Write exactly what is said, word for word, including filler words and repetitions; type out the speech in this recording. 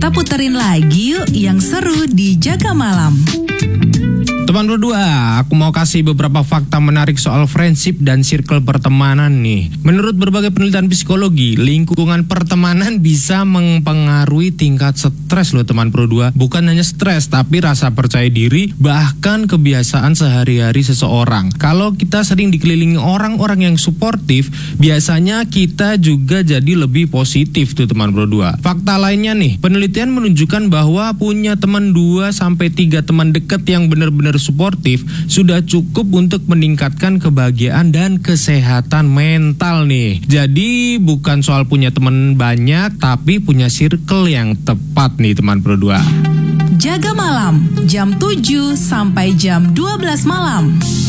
Kita puterin lagi yuk yang seru di Jaga Malam. Teman berdua, aku mau kasih beberapa fakta menarik soal friendship dan circle pertemanan nih. Menurut berbagai penelitian psikologi, lingkungan pertemanan bisa mempengaruhi tingkat stres loh teman berdua. Bukan hanya stres, tapi rasa percaya diri, bahkan kebiasaan sehari-hari seseorang. Kalau kita sering dikelilingi orang-orang yang suportif, biasanya kita juga jadi lebih positif tuh teman berdua. Fakta lainnya nih, penelitian menunjukkan bahwa punya teman dua sampai tiga teman dekat yang benar-benar suportif sudah cukup untuk meningkatkan kebahagiaan dan kesehatan mental nih. Jadi bukan soal punya teman banyak, tapi punya circle yang tepat nih teman berdua. Jaga Malam, jam tujuh sampai jam dua belas malam.